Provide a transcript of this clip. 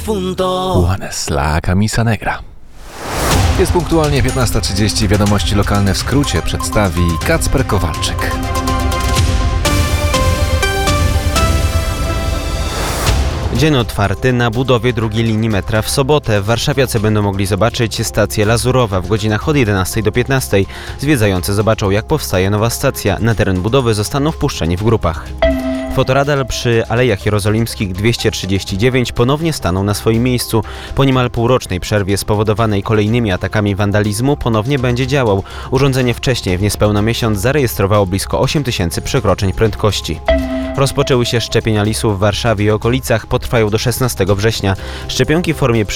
difunto. Juanes, la camisa negra. Jest punktualnie 15:30. Wiadomości lokalne w skrócie przedstawi Kacper Kowalczyk. Dzień otwarty na budowie drugiej linii metra w sobotę. Warszawiacy będą mogli zobaczyć stację Lazurowa w godzinach od 11 do 15. Zwiedzający zobaczą, jak powstaje nowa stacja. Na teren budowy zostaną wpuszczeni w grupach. Fotoradar przy Alejach Jerozolimskich 239 ponownie stanął na swoim miejscu. Po niemal półrocznej przerwie spowodowanej kolejnymi atakami wandalizmu ponownie będzie działał. Urządzenie wcześniej w niespełna miesiąc zarejestrowało blisko 8 000 przekroczeń prędkości. Rozpoczęły się szczepienia lisów w Warszawie i okolicach, potrwają do 16 września. Szczepionki w formie